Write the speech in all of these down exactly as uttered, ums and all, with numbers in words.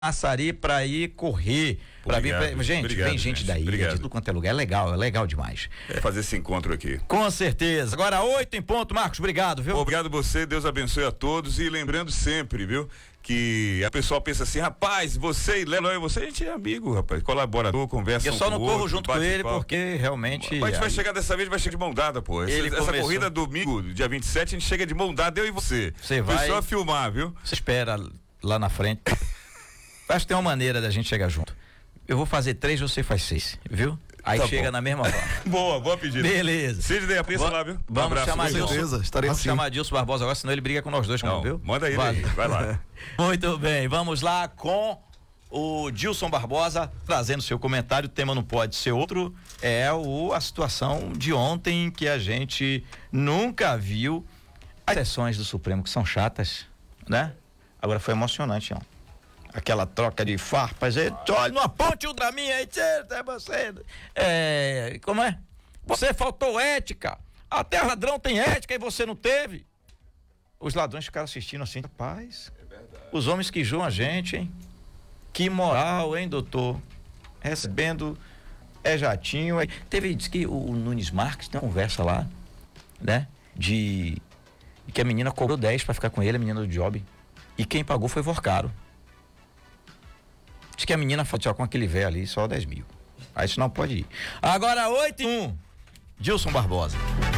Açari para ir correr, para vir pra... gente, obrigado, vem gente gente. da ilha, Obrigado. de tudo quanto é lugar, é legal, é legal demais. É fazer esse encontro aqui. Com certeza. Agora oito em ponto, Marcos, obrigado, viu? Obrigado você, Deus abençoe a todos e lembrando sempre, viu, que a pessoa pensa assim, rapaz, você e Léo, você a gente é amigo, rapaz, colaborador, conversa Eu um só com não o corro outro, junto com bate ele papo. porque realmente... Mas a gente vai aí- chegar dessa vez, vai chegar de mão dada, pô. Essa, Ele essa começou- corrida domingo, dia vinte e sete, a gente chega de mão dada, eu e você. Você Foi vai- só filmar, viu? Você espera lá na frente. Acho que tem uma maneira da gente chegar junto. Eu vou fazer três, você faz seis, viu? Aí Tá chega bom. na mesma hora. Boa, boa pedida. Beleza. Sidney, apreça Va- lá, viu? Um Vamos abraço, chamar meu irmão. Dilson. certeza, estarei Vamos sim. chamar Dilson Barbosa agora, senão ele briga com nós dois, Não, viu? manda ele Vale. aí, vai lá. Muito bem, vamos lá com o Dilson Barbosa trazendo seu comentário. O tema não pode ser outro, é o, a situação de ontem que a gente nunca viu. As sessões do Supremo que são chatas, né? Agora foi emocionante, ó. Aquela troca de farpas, e, olha, não aponte o pra mim aí, é você. É, como é? Você faltou ética. Até ladrão tem ética e você não teve. Os ladrões ficaram assistindo assim, rapaz. Os homens que julgam a gente, hein? Que moral, hein, doutor? Recebendo é jatinho. É... Teve, diz que o, o Nunes Marques tem uma conversa lá, né? De, de que a menina cobrou dez pra ficar com ele, a menina do job. E quem pagou foi Vorcaro. Diz que a menina falou com aquele velho ali, só dez mil. Aí isso não pode ir. Agora oito e um. Dilson Barbosa.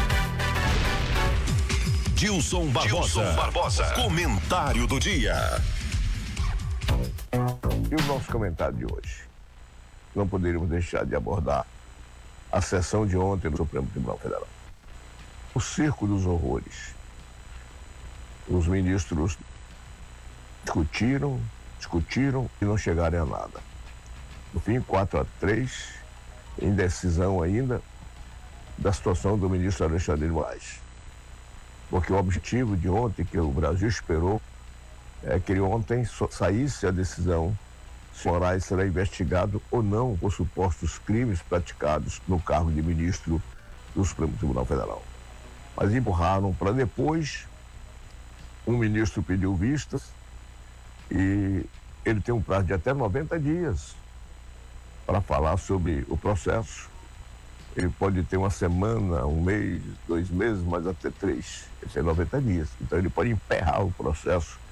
Dilson Barbosa. Dilson Barbosa. Comentário do dia. E o nosso comentário de hoje? Não poderíamos deixar de abordar a sessão de ontem do Supremo Tribunal Federal. O circo dos horrores. Os ministros discutiram, discutiram e não chegaram a nada. No fim, quatro a três, em decisão ainda da situação do ministro Alexandre de Moraes. Porque o objetivo de ontem, que o Brasil esperou, é que ontem saísse a decisão se Moraes será investigado ou não por supostos crimes praticados no cargo de ministro do Supremo Tribunal Federal. Mas empurraram para depois. Um ministro pediu vistas e ele tem um prazo de até noventa dias para falar sobre o processo. Ele pode ter uma semana, um mês, dois meses, mas até três. Esse é noventa dias. Então ele pode emperrar o processo